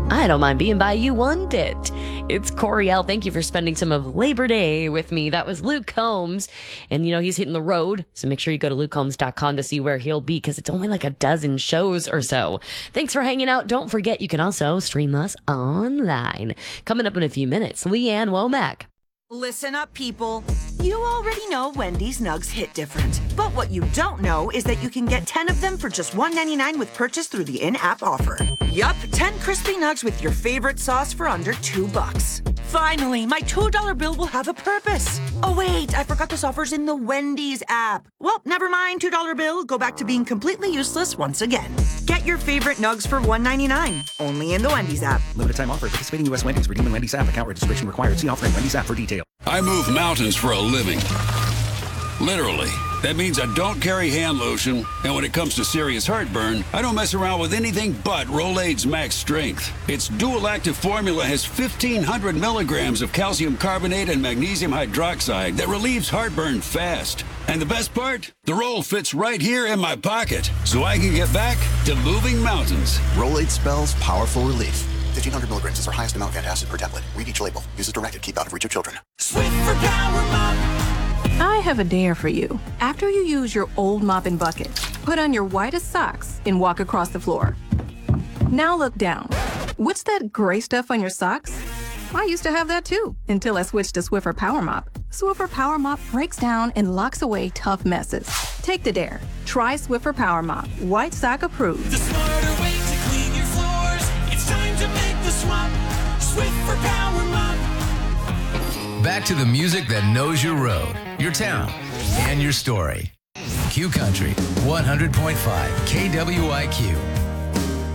I don't mind being by you one bit. It's Coriel. Thank you for spending some of Labor Day with me. That was Luke Combs. And, he's hitting the road. So make sure you go to lukecombs.com to see where he'll be because it's only like a dozen shows or so. Thanks for hanging out. Don't forget, you can also stream us online. Coming up in a few minutes, Leanne Womack. Listen up, people. You already know Wendy's Nugs hit different. But what you don't know is that you can get 10 of them for just $1.99 with purchase through the in-app offer. Yup, 10 crispy nugs with your favorite sauce for under $2. Finally, my $2 bill will have a purpose. Oh wait, I forgot this offer's in the Wendy's app. Well, never mind, $2 bill. Go back to being completely useless once again. Get your favorite nugs for $1.99. Only in the Wendy's app. Limited time offer. Participating U.S. Wendy's. Redeem in Wendy's app. Account registration required. See offer in Wendy's app for details. I move mountains for a living. Literally. That means I don't carry hand lotion, and when it comes to serious heartburn, I don't mess around with anything but Rolaids Max Strength. Its dual-active formula has 1,500 milligrams of calcium carbonate and magnesium hydroxide that relieves heartburn fast. And the best part? The roll fits right here in my pocket, so I can get back to moving mountains. Rolaids spells powerful relief. 1,500 milligrams is our highest amount of antacid per tablet. Read each label. Use as directed. Keep out of reach of children. Swiffer Power Mop. I have a dare for you. After you use your old mop and bucket, put on your whitest socks and walk across the floor. Now look down. What's that gray stuff on your socks? I used to have that too, until I switched to Swiffer Power Mop. Swiffer Power Mop breaks down and locks away tough messes. Take the dare. Try Swiffer Power Mop. White sock approved. The smarter way to clean your floors. It's time to make the swap. Swiffer Power Mop. Back to the music that knows your road, your town, and your story. Q Country 100.5 KWIQ.